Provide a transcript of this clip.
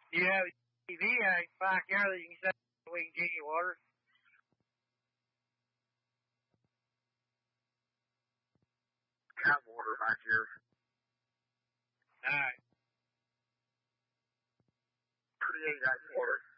You have a TV back there that you can set so we can get you water. Got water back here. Alright. Pretty nice water.